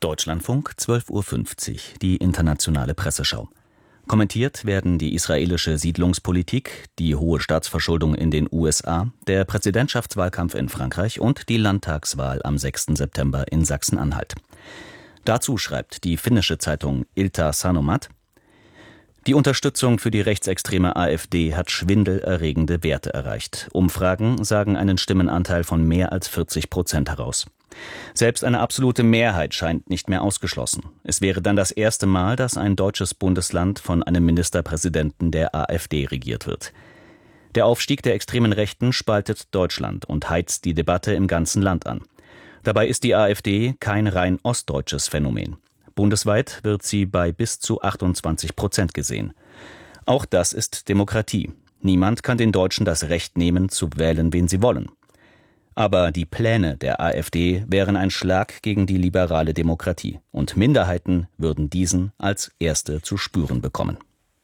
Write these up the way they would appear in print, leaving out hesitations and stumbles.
Deutschlandfunk, 12:50 Uhr, die internationale Presseschau. Kommentiert werden die israelische Siedlungspolitik, die hohe Staatsverschuldung in den USA, der Präsidentschaftswahlkampf in Frankreich und die Landtagswahl am 6. September in Sachsen-Anhalt. Dazu schreibt die finnische Zeitung Ilta-Sanomat: Die Unterstützung für die rechtsextreme AfD hat schwindelerregende Werte erreicht. Umfragen sagen einen Stimmenanteil von mehr als 40% heraus. Selbst eine absolute Mehrheit scheint nicht mehr ausgeschlossen. Es wäre dann das erste Mal, dass ein deutsches Bundesland von einem Ministerpräsidenten der AfD regiert wird. Der Aufstieg der extremen Rechten spaltet Deutschland und heizt die Debatte im ganzen Land an. Dabei ist die AfD kein rein ostdeutsches Phänomen. Bundesweit wird sie bei bis zu 28% gesehen. Auch das ist Demokratie. Niemand kann den Deutschen das Recht nehmen, zu wählen, wen sie wollen. Aber die Pläne der AfD wären ein Schlag gegen die liberale Demokratie. Und Minderheiten würden diesen als erste zu spüren bekommen.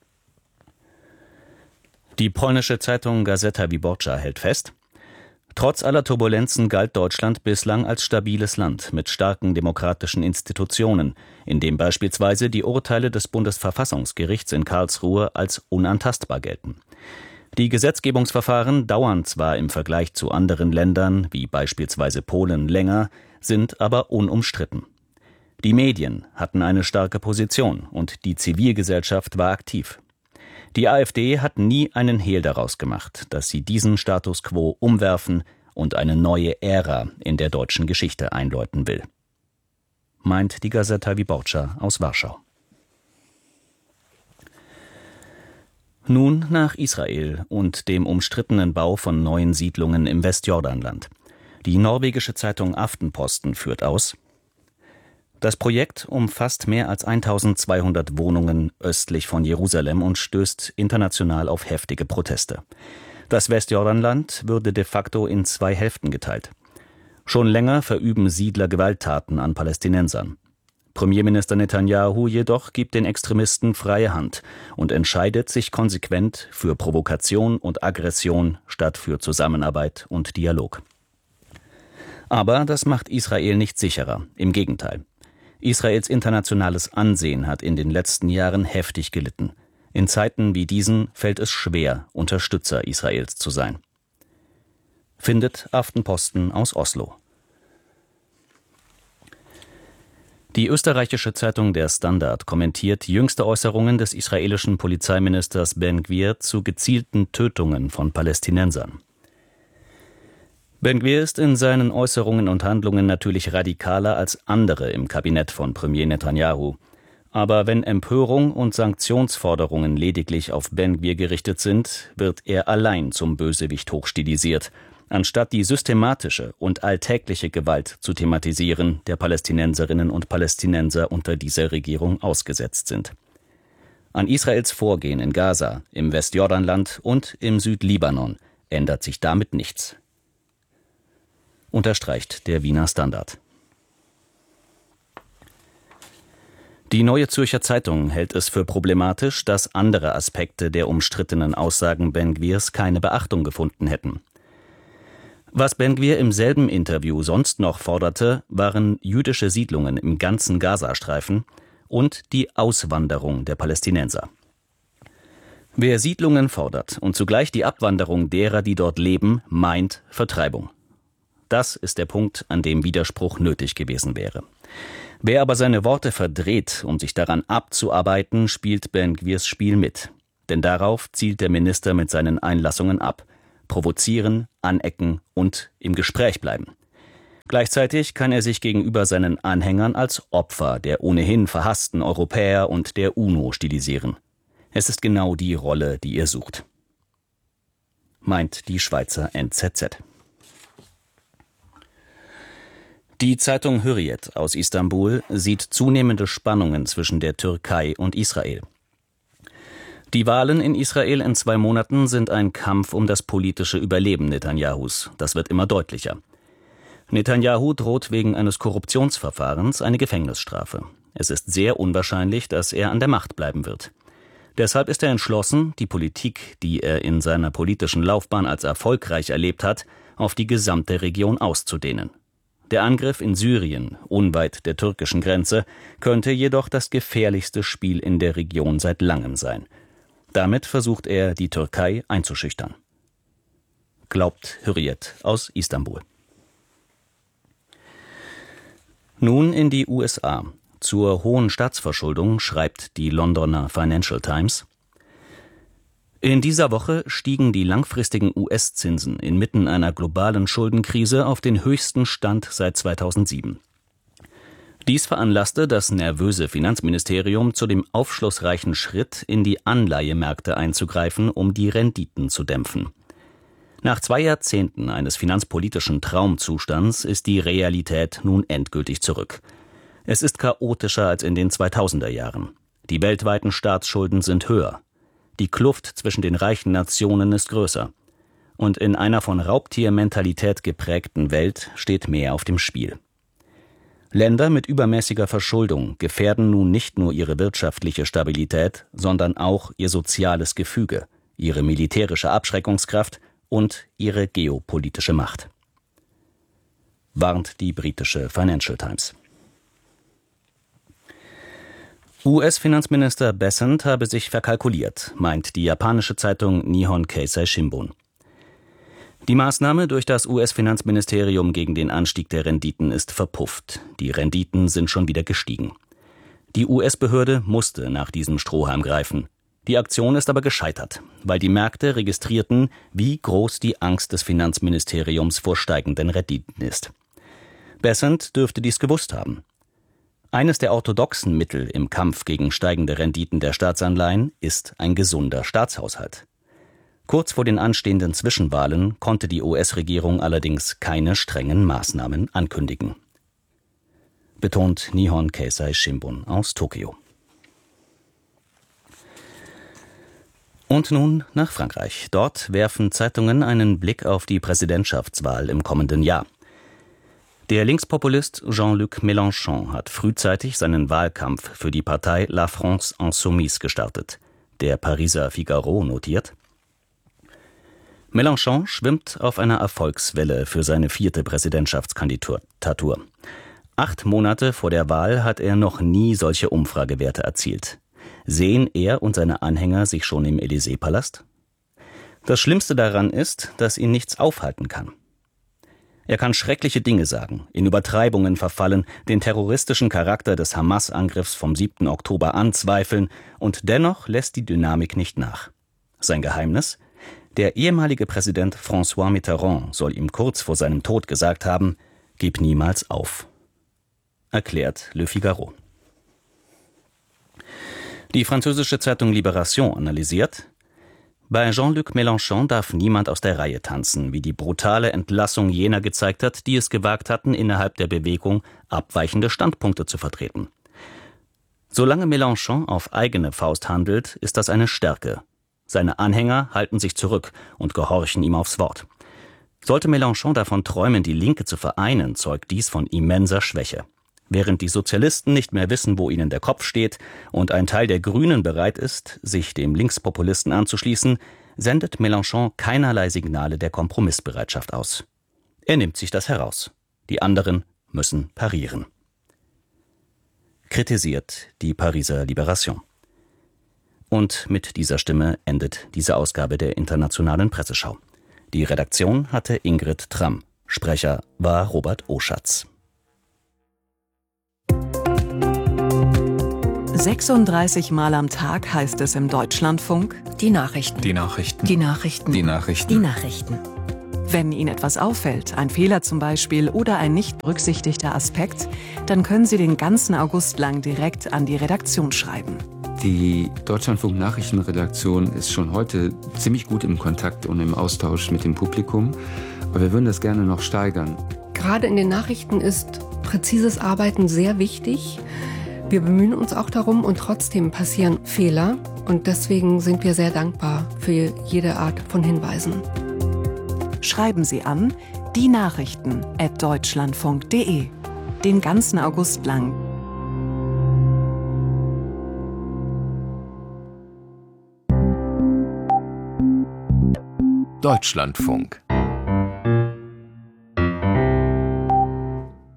Die polnische Zeitung Gazeta Wyborcza hält fest: Trotz aller Turbulenzen galt Deutschland bislang als stabiles Land mit starken demokratischen Institutionen, in dem beispielsweise die Urteile des Bundesverfassungsgerichts in Karlsruhe als unantastbar gelten. Die Gesetzgebungsverfahren dauern zwar im Vergleich zu anderen Ländern, wie beispielsweise Polen, länger, sind aber unumstritten. Die Medien hatten eine starke Position und die Zivilgesellschaft war aktiv. Die AfD hat nie einen Hehl daraus gemacht, dass sie diesen Status quo umwerfen und eine neue Ära in der deutschen Geschichte einläuten will. Meint die Gazeta Wyborcza aus Warschau. Nun nach Israel und dem umstrittenen Bau von neuen Siedlungen im Westjordanland. Die norwegische Zeitung Aftenposten führt aus: Das Projekt umfasst mehr als 1200 Wohnungen östlich von Jerusalem und stößt international auf heftige Proteste. Das Westjordanland würde de facto in 2 Hälften geteilt. Schon länger verüben Siedler Gewalttaten an Palästinensern. Premierminister Netanyahu jedoch gibt den Extremisten freie Hand und entscheidet sich konsequent für Provokation und Aggression statt für Zusammenarbeit und Dialog. Aber das macht Israel nicht sicherer, im Gegenteil. Israels internationales Ansehen hat in den letzten Jahren heftig gelitten. In Zeiten wie diesen fällt es schwer, Unterstützer Israels zu sein. Findet Aftenposten aus Oslo. Die österreichische Zeitung Der Standard kommentiert jüngste Äußerungen des israelischen Polizeiministers Ben Gvir zu gezielten Tötungen von Palästinensern. Ben Gvir ist in seinen Äußerungen und Handlungen natürlich radikaler als andere im Kabinett von Premier Netanyahu. Aber wenn Empörung und Sanktionsforderungen lediglich auf Ben Gvir gerichtet sind, wird er allein zum Bösewicht hochstilisiert, anstatt die systematische und alltägliche Gewalt zu thematisieren, der Palästinenserinnen und Palästinenser unter dieser Regierung ausgesetzt sind. An Israels Vorgehen in Gaza, im Westjordanland und im Südlibanon ändert sich damit nichts, unterstreicht der Wiener Standard. Die Neue Zürcher Zeitung hält es für problematisch, dass andere Aspekte der umstrittenen Aussagen Ben Gvirs keine Beachtung gefunden hätten. Was Ben Gvir im selben Interview sonst noch forderte, waren jüdische Siedlungen im ganzen Gazastreifen und die Auswanderung der Palästinenser. Wer Siedlungen fordert und zugleich die Abwanderung derer, die dort leben, meint Vertreibung. Das ist der Punkt, an dem Widerspruch nötig gewesen wäre. Wer aber seine Worte verdreht, um sich daran abzuarbeiten, spielt Ben Gvirs Spiel mit. Denn darauf zielt der Minister mit seinen Einlassungen ab: provozieren, anecken und im Gespräch bleiben. Gleichzeitig kann er sich gegenüber seinen Anhängern als Opfer der ohnehin verhassten Europäer und der UNO stilisieren. Es ist genau die Rolle, die er sucht, meint die Schweizer NZZ. Die Zeitung Hürriyet aus Istanbul sieht zunehmende Spannungen zwischen der Türkei und Israel. Die Wahlen in Israel in 2 Monaten sind ein Kampf um das politische Überleben Netanyahus. Das wird immer deutlicher. Netanyahu droht wegen eines Korruptionsverfahrens eine Gefängnisstrafe. Es ist sehr unwahrscheinlich, dass er an der Macht bleiben wird. Deshalb ist er entschlossen, die Politik, die er in seiner politischen Laufbahn als erfolgreich erlebt hat, auf die gesamte Region auszudehnen. Der Angriff in Syrien, unweit der türkischen Grenze, könnte jedoch das gefährlichste Spiel in der Region seit langem sein. Damit versucht er, die Türkei einzuschüchtern. Glaubt Hürriyet aus Istanbul. Nun in die USA. Zur hohen Staatsverschuldung schreibt die Londoner Financial Times: In dieser Woche stiegen die langfristigen US-Zinsen inmitten einer globalen Schuldenkrise auf den höchsten Stand seit 2007. Dies veranlasste das nervöse Finanzministerium zu dem aufschlussreichen Schritt, in die Anleihemärkte einzugreifen, um die Renditen zu dämpfen. Nach 2 Jahrzehnten eines finanzpolitischen Traumzustands ist die Realität nun endgültig zurück. Es ist chaotischer als in den 2000er Jahren. Die weltweiten Staatsschulden sind höher. Die Kluft zwischen den reichen Nationen ist größer. Und in einer von Raubtiermentalität geprägten Welt steht mehr auf dem Spiel. Länder mit übermäßiger Verschuldung gefährden nun nicht nur ihre wirtschaftliche Stabilität, sondern auch ihr soziales Gefüge, ihre militärische Abschreckungskraft und ihre geopolitische Macht. Warnt die britische Financial Times. US-Finanzminister Bessent habe sich verkalkuliert, meint die japanische Zeitung Nihon Keizai Shimbun. Die Maßnahme durch das US-Finanzministerium gegen den Anstieg der Renditen ist verpufft. Die Renditen sind schon wieder gestiegen. Die US-Behörde musste nach diesem Strohhalm greifen. Die Aktion ist aber gescheitert, weil die Märkte registrierten, wie groß die Angst des Finanzministeriums vor steigenden Renditen ist. Bessent dürfte dies gewusst haben. Eines der orthodoxen Mittel im Kampf gegen steigende Renditen der Staatsanleihen ist ein gesunder Staatshaushalt. Kurz vor den anstehenden Zwischenwahlen konnte die US-Regierung allerdings keine strengen Maßnahmen ankündigen. Betont Nihon Keizai Shimbun aus Tokio. Und nun nach Frankreich. Dort werfen Zeitungen einen Blick auf die Präsidentschaftswahl im kommenden Jahr. Der Linkspopulist Jean-Luc Mélenchon hat frühzeitig seinen Wahlkampf für die Partei La France Insoumise gestartet. Der Pariser Figaro notiert: Mélenchon schwimmt auf einer Erfolgswelle für seine 4. Präsidentschaftskandidatur. 8 Monate vor der Wahl hat er noch nie solche Umfragewerte erzielt. Sehen er und seine Anhänger sich schon im Élysée-Palast? Das Schlimmste daran ist, dass ihn nichts aufhalten kann. Er kann schreckliche Dinge sagen, in Übertreibungen verfallen, den terroristischen Charakter des Hamas-Angriffs vom 7. Oktober anzweifeln, und dennoch lässt die Dynamik nicht nach. Sein Geheimnis? Der ehemalige Präsident François Mitterrand soll ihm kurz vor seinem Tod gesagt haben: Gib niemals auf. Erklärt Le Figaro. Die französische Zeitung Libération analysiert: Bei Jean-Luc Mélenchon darf niemand aus der Reihe tanzen, wie die brutale Entlassung jener gezeigt hat, die es gewagt hatten, innerhalb der Bewegung abweichende Standpunkte zu vertreten. Solange Mélenchon auf eigene Faust handelt, ist das eine Stärke. Seine Anhänger halten sich zurück und gehorchen ihm aufs Wort. Sollte Mélenchon davon träumen, die Linke zu vereinen, zeugt dies von immenser Schwäche. Während die Sozialisten nicht mehr wissen, wo ihnen der Kopf steht, und ein Teil der Grünen bereit ist, sich dem Linkspopulisten anzuschließen, sendet Mélenchon keinerlei Signale der Kompromissbereitschaft aus. Er nimmt sich das heraus. Die anderen müssen parieren. Kritisiert die Pariser Libération. Und mit dieser Stimme endet diese Ausgabe der Internationalen Presseschau. Die Redaktion hatte Ingrid Tramm. Sprecher war Robert Oschatz. 36 Mal am Tag heißt es im Deutschlandfunk: Die Nachrichten. Die Nachrichten. Die Nachrichten. Die Nachrichten. Die Nachrichten. Wenn Ihnen etwas auffällt, ein Fehler zum Beispiel oder ein nicht berücksichtigter Aspekt, dann können Sie den ganzen August lang direkt an die Redaktion schreiben. Die Deutschlandfunk-Nachrichtenredaktion ist schon heute ziemlich gut im Kontakt und im Austausch mit dem Publikum. Aber wir würden das gerne noch steigern. Gerade in den Nachrichten ist präzises Arbeiten sehr wichtig. Wir bemühen uns auch darum und trotzdem passieren Fehler. Und deswegen sind wir sehr dankbar für jede Art von Hinweisen. Schreiben Sie an dienachrichten@deutschlandfunk.de. Den ganzen August lang. Deutschlandfunk.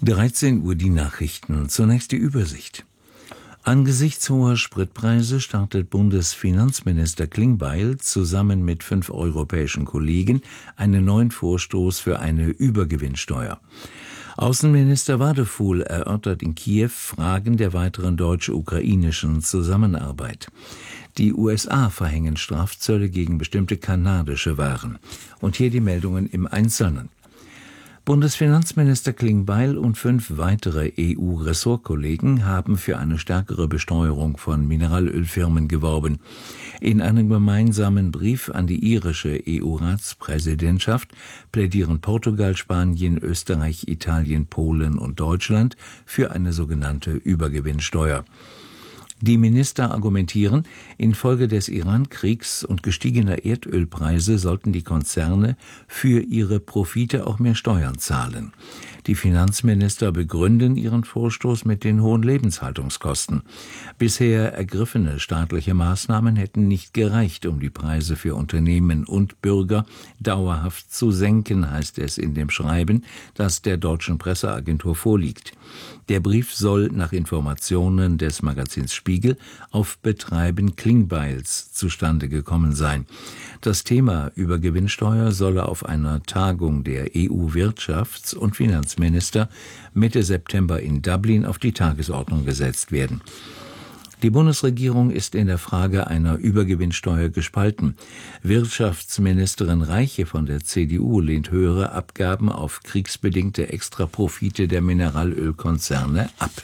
13 Uhr die Nachrichten. Zunächst die Übersicht. Angesichts hoher Spritpreise startet Bundesfinanzminister Klingbeil zusammen mit 5 europäischen Kollegen einen neuen Vorstoß für eine Übergewinnsteuer. Außenminister Wadefuhl erörtert in Kiew Fragen der weiteren deutsch-ukrainischen Zusammenarbeit. Die USA verhängen Strafzölle gegen bestimmte kanadische Waren. Und hier die Meldungen im Einzelnen. Bundesfinanzminister Klingbeil und 5 weitere EU-Ressortkollegen haben für eine stärkere Besteuerung von Mineralölfirmen geworben. In einem gemeinsamen Brief an die irische EU-Ratspräsidentschaft plädieren Portugal, Spanien, Österreich, Italien, Polen und Deutschland für eine sogenannte Übergewinnsteuer. Die Minister argumentieren, infolge des Iran-Kriegs und gestiegener Erdölpreise sollten die Konzerne für ihre Profite auch mehr Steuern zahlen. Die Finanzminister begründen ihren Vorstoß mit den hohen Lebenshaltungskosten. Bisher ergriffene staatliche Maßnahmen hätten nicht gereicht, um die Preise für Unternehmen und Bürger dauerhaft zu senken, heißt es in dem Schreiben, das der deutschen Presseagentur vorliegt. Der Brief soll nach Informationen des Magazins Spiegel auf Betreiben Klingbeils zustande gekommen sein. Das Thema Übergewinnsteuer solle auf einer Tagung der EU-Wirtschafts- und Finanzminister Mitte September in Dublin auf die Tagesordnung gesetzt werden. Die Bundesregierung ist in der Frage einer Übergewinnsteuer gespalten. Wirtschaftsministerin Reiche von der CDU lehnt höhere Abgaben auf kriegsbedingte Extraprofite der Mineralölkonzerne ab.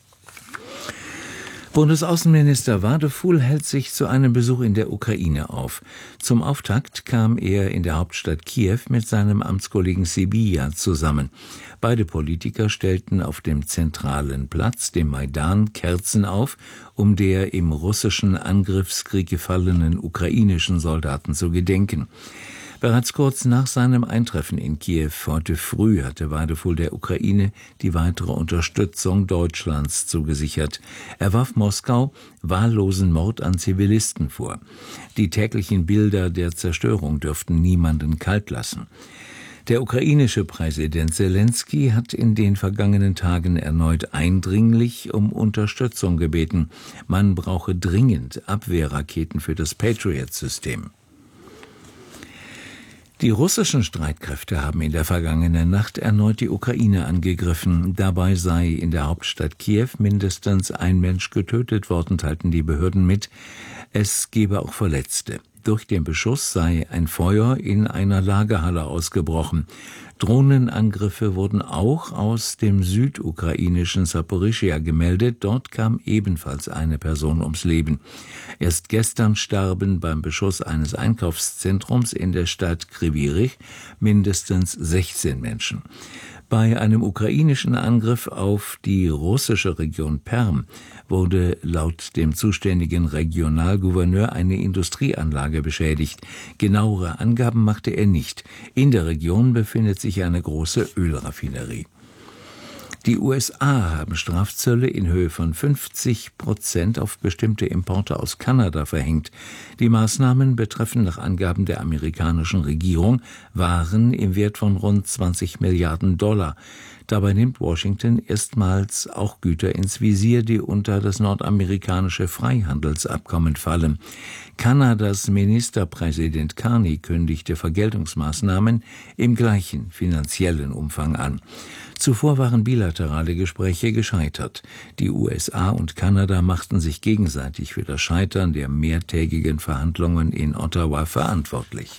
Bundesaußenminister Wadefuhl hält sich zu einem Besuch in der Ukraine auf. Zum Auftakt kam er in der Hauptstadt Kiew mit seinem Amtskollegen Sybiha zusammen. Beide Politiker stellten auf dem zentralen Platz, dem Maidan, Kerzen auf, um der im russischen Angriffskrieg gefallenen ukrainischen Soldaten zu gedenken. Bereits kurz nach seinem Eintreffen in Kiew heute früh hatte Wadefuhl der Ukraine die weitere Unterstützung Deutschlands zugesichert. Er warf Moskau wahllosen Mord an Zivilisten vor. Die täglichen Bilder der Zerstörung dürften niemanden kalt lassen. Der ukrainische Präsident Selenskyj hat in den vergangenen Tagen erneut eindringlich um Unterstützung gebeten. Man brauche dringend Abwehrraketen für das Patriot-System. Die russischen Streitkräfte haben in der vergangenen Nacht erneut die Ukraine angegriffen. Dabei sei in der Hauptstadt Kiew mindestens ein Mensch getötet worden, teilten die Behörden mit. Es gebe auch Verletzte. Durch den Beschuss sei ein Feuer in einer Lagerhalle ausgebrochen. Drohnenangriffe wurden auch aus dem südukrainischen Saporischschja gemeldet. Dort kam ebenfalls eine Person ums Leben. Erst gestern starben beim Beschuss eines Einkaufszentrums in der Stadt Kryvyi Rih mindestens 16 Menschen. Bei einem ukrainischen Angriff auf die russische Region Perm wurde laut dem zuständigen Regionalgouverneur eine Industrieanlage beschädigt. Genauere Angaben machte er nicht. In der Region befindet sich eine große Ölraffinerie. Die USA haben Strafzölle in Höhe von 50% auf bestimmte Importe aus Kanada verhängt. Die Maßnahmen betreffen nach Angaben der amerikanischen Regierung Waren im Wert von rund 20 Milliarden $. Dabei nimmt Washington erstmals auch Güter ins Visier, die unter das nordamerikanische Freihandelsabkommen fallen. Kanadas Ministerpräsident Carney kündigte Vergeltungsmaßnahmen im gleichen finanziellen Umfang an. Zuvor waren bilaterale Gespräche gescheitert. Die USA und Kanada machten sich gegenseitig für das Scheitern der mehrtägigen Verhandlungen in Ottawa verantwortlich.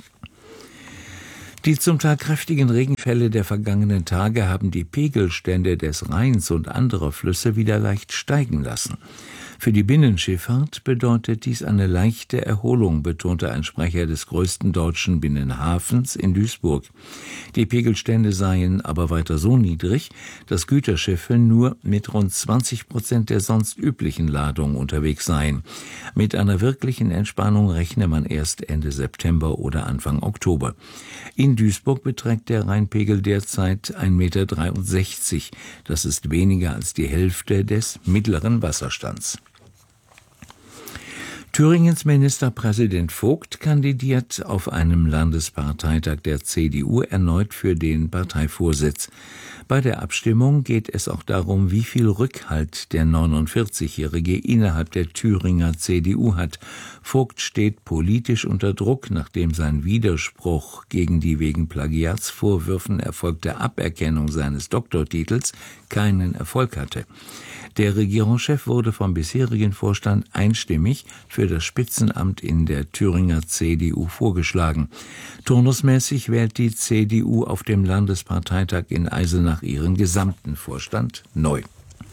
Die zum Teil kräftigen Regenfälle der vergangenen Tage haben die Pegelstände des Rheins und anderer Flüsse wieder leicht steigen lassen. Für die Binnenschifffahrt bedeutet dies eine leichte Erholung, betonte ein Sprecher des größten deutschen Binnenhafens in Duisburg. Die Pegelstände seien aber weiter so niedrig, dass Güterschiffe nur mit rund 20% der sonst üblichen Ladung unterwegs seien. Mit einer wirklichen Entspannung rechne man erst Ende September oder Anfang Oktober. In Duisburg beträgt der Rheinpegel derzeit 1,63 Meter. Das ist weniger als die Hälfte des mittleren Wasserstands. Thüringens Ministerpräsident Vogt kandidiert auf einem Landesparteitag der CDU erneut für den Parteivorsitz. Bei der Abstimmung geht es auch darum, wie viel Rückhalt der 49-Jährige innerhalb der Thüringer CDU hat. Vogt steht politisch unter Druck, nachdem sein Widerspruch gegen die wegen Plagiatsvorwürfen erfolgte Aberkennung seines Doktortitels keinen Erfolg hatte. Der Regierungschef wurde vom bisherigen Vorstand einstimmig für das Spitzenamt in der Thüringer CDU vorgeschlagen. Turnusmäßig wählt die CDU auf dem Landesparteitag in Eisenach ihren gesamten Vorstand neu.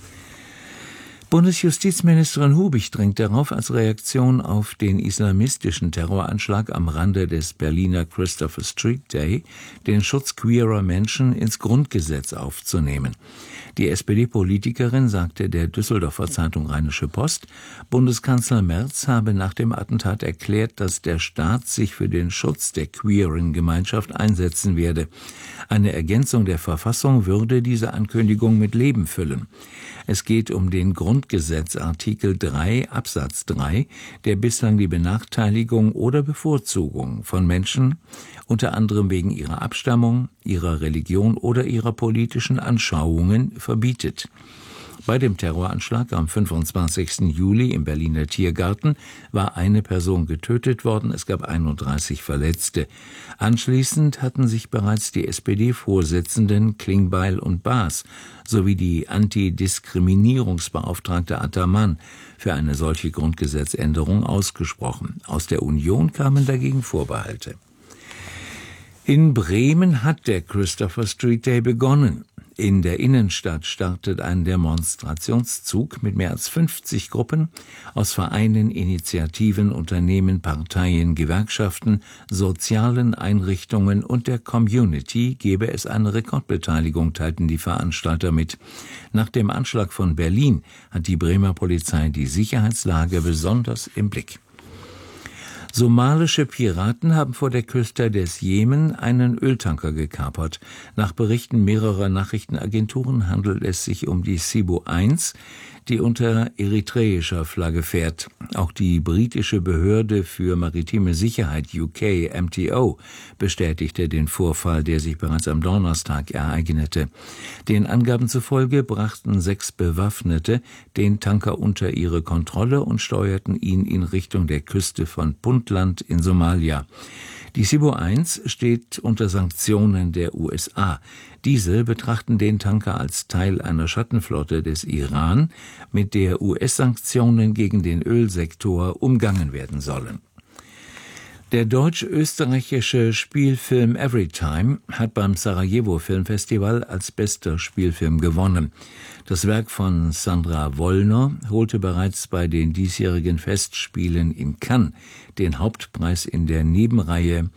Bundesjustizministerin Hubig drängt darauf, als Reaktion auf den islamistischen Terroranschlag am Rande des Berliner Christopher Street Day den Schutz queerer Menschen ins Grundgesetz aufzunehmen. Die SPD-Politikerin sagte der Düsseldorfer Zeitung Rheinische Post, Bundeskanzler Merz habe nach dem Attentat erklärt, dass der Staat sich für den Schutz der queeren Gemeinschaft einsetzen werde. Eine Ergänzung der Verfassung würde diese Ankündigung mit Leben füllen. Es geht um den Grundgesetz Artikel 3 Absatz 3, der bislang die Benachteiligung oder Bevorzugung von Menschen, unter anderem wegen ihrer Abstammung, ihrer Religion oder ihrer politischen Anschauungen, verbietet. Bei dem Terroranschlag am 25. Juli im Berliner Tiergarten war eine Person getötet worden, es gab 31 Verletzte. Anschließend hatten sich bereits die SPD-Vorsitzenden Klingbeil und Baas sowie die Antidiskriminierungsbeauftragte Ataman für eine solche Grundgesetzänderung ausgesprochen. Aus der Union kamen dagegen Vorbehalte. In Bremen hat der Christopher Street Day begonnen. In der Innenstadt startet ein Demonstrationszug mit mehr als 50 Gruppen aus Vereinen, Initiativen, Unternehmen, Parteien, Gewerkschaften, sozialen Einrichtungen und der Community gebe es eine Rekordbeteiligung, teilten die Veranstalter mit. Nach dem Anschlag von Berlin hat die Bremer Polizei die Sicherheitslage besonders im Blick. Somalische Piraten haben vor der Küste des Jemen einen Öltanker gekapert. Nach Berichten mehrerer Nachrichtenagenturen handelt es sich um die Cebu 1, die unter eritreischer Flagge fährt. Auch die britische Behörde für maritime Sicherheit UK MTO bestätigte den Vorfall, der sich bereits am Donnerstag ereignete. Den Angaben zufolge brachten 6 Bewaffnete den Tanker unter ihre Kontrolle und steuerten ihn in Richtung der Küste von Puntland in Somalia. Die Cebu 1 steht unter Sanktionen der USA. Diese betrachten den Tanker als Teil einer Schattenflotte des Iran, mit der US-Sanktionen gegen den Ölsektor umgangen werden sollen. Der deutsch-österreichische Spielfilm Everytime hat beim Sarajevo Filmfestival als bester Spielfilm gewonnen. Das Werk von Sandra Wollner holte bereits bei den diesjährigen Festspielen in Cannes den Hauptpreis in der Nebenreihe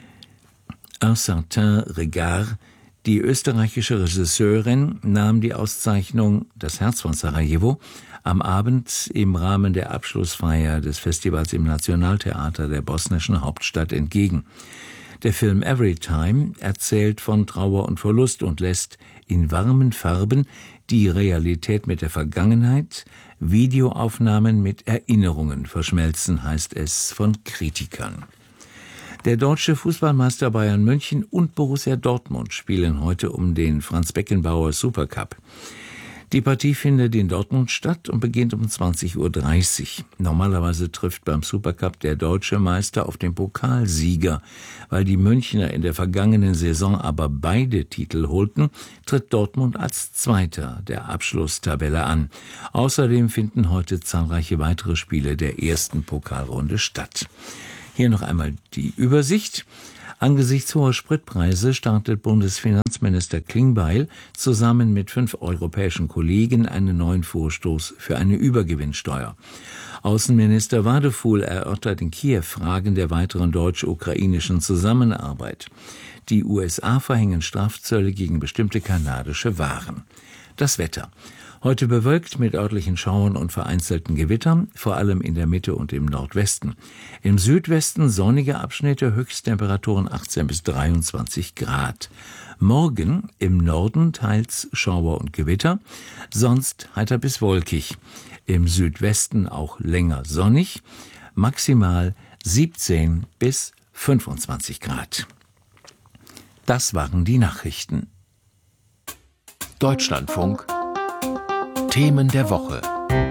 Un certain regard. Die österreichische Regisseurin nahm die Auszeichnung Das Herz von Sarajevo am Abend im Rahmen der Abschlussfeier des Festivals im Nationaltheater der bosnischen Hauptstadt entgegen. Der Film Everytime erzählt von Trauer und Verlust und lässt in warmen Farben die Realität mit der Vergangenheit, Videoaufnahmen mit Erinnerungen verschmelzen, heißt es von Kritikern. Der deutsche Fußballmeister Bayern München und Borussia Dortmund spielen heute um den Franz-Beckenbauer Supercup. Die Partie findet in Dortmund statt und beginnt um 20:30 Uhr. Normalerweise trifft beim Supercup der deutsche Meister auf den Pokalsieger. Weil die Münchner in der vergangenen Saison aber beide Titel holten, tritt Dortmund als Zweiter der Abschlusstabelle an. Außerdem finden heute zahlreiche weitere Spiele der ersten Pokalrunde statt. Hier noch einmal die Übersicht. Angesichts hoher Spritpreise startet Bundesfinanzminister Klingbeil zusammen mit 5 europäischen Kollegen einen neuen Vorstoß für eine Übergewinnsteuer. Außenminister Wadefuhl erörtert in Kiew Fragen der weiteren deutsch-ukrainischen Zusammenarbeit. Die USA verhängen Strafzölle gegen bestimmte kanadische Waren. Das Wetter. Heute bewölkt mit örtlichen Schauern und vereinzelten Gewittern, vor allem in der Mitte und im Nordwesten. Im Südwesten sonnige Abschnitte, Höchsttemperaturen 18 bis 23 Grad. Morgen im Norden teils Schauer und Gewitter, sonst heiter bis wolkig. Im Südwesten auch länger sonnig. maximal 17 bis 25 Grad. Das waren die Nachrichten. Deutschlandfunk Themen der Woche.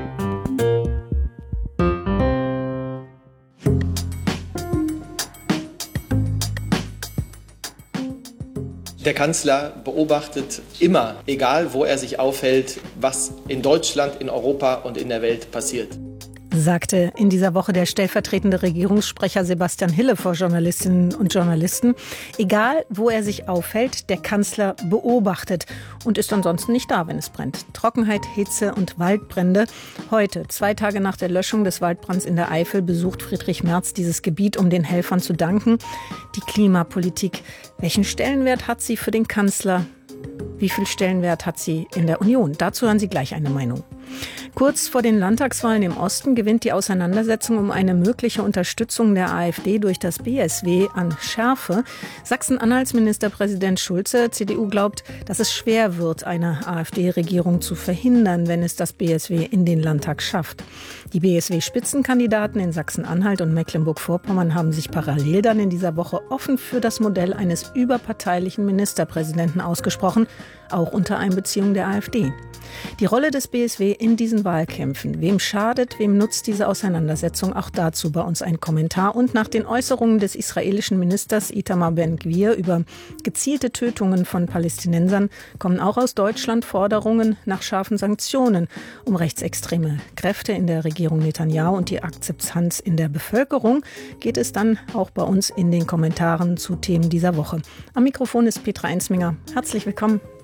Der Kanzler beobachtet immer, egal wo er sich aufhält, was in Deutschland, in Europa und in der Welt passiert. Sagte in dieser Woche der stellvertretende Regierungssprecher Sebastian Hille vor Journalistinnen und Journalisten. Egal, wo er sich aufhält, der Kanzler beobachtet und ist ansonsten nicht da, wenn es brennt. Trockenheit, Hitze und Waldbrände. Heute, 2 Tage nach der Löschung des Waldbrands in der Eifel, besucht Friedrich Merz dieses Gebiet, um den Helfern zu danken. Die Klimapolitik. Welchen Stellenwert hat sie für den Kanzler? Wie viel Stellenwert hat sie in der Union? Dazu hören Sie gleich eine Meinung. Kurz vor den Landtagswahlen im Osten gewinnt die Auseinandersetzung um eine mögliche Unterstützung der AfD durch das BSW an Schärfe. Sachsen-Anhalts Ministerpräsident Schulze, CDU, glaubt, dass es schwer wird, eine AfD-Regierung zu verhindern, wenn es das BSW in den Landtag schafft. Die BSW-Spitzenkandidaten in Sachsen-Anhalt und Mecklenburg-Vorpommern haben sich parallel dann in dieser Woche offen für das Modell eines überparteilichen Ministerpräsidenten ausgesprochen, auch unter Einbeziehung der AfD. Die Rolle des BSW in diesen Wahlkämpfen. Wem schadet, wem nutzt diese Auseinandersetzung? Auch dazu bei uns ein Kommentar. Und nach den Äußerungen des israelischen Ministers Itamar Ben-Gvir über gezielte Tötungen von Palästinensern kommen auch aus Deutschland Forderungen nach scharfen Sanktionen, um rechtsextreme Kräfte in der Regierung Netanyahu und die Akzeptanz in der Bevölkerung. Geht es dann auch bei uns in den Kommentaren zu Themen dieser Woche. Am Mikrofon ist Petra Ensminger. Herzlich willkommen.